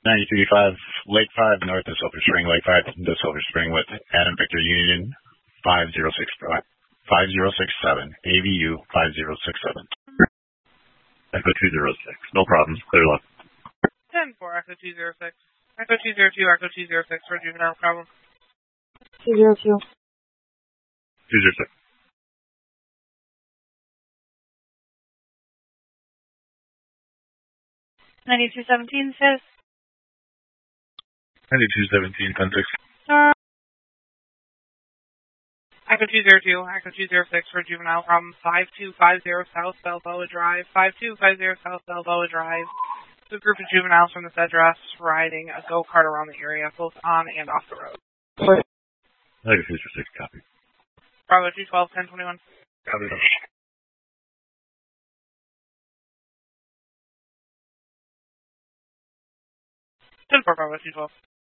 93.5 Lake 5 north of Silver Spring, Lake 5 to Silver Spring with Adam Victor Union 5067, AVU 5067. Echo 206. No problems. Clear left. 10-4, Echo 206. Echo 202, Echo 206 for juvenile problem. 202. 206. 9217 says. 9217, 10-6. Echo 202, Echo 206 for juvenile problem. 5250 South Balboa Drive. 5250 South Balboa Drive. The group of juveniles from this address riding a go-kart around the area, both on and off the road. Echo 206, copy. Bravo 212, 1021. Copy. 10-4, Bravo 212.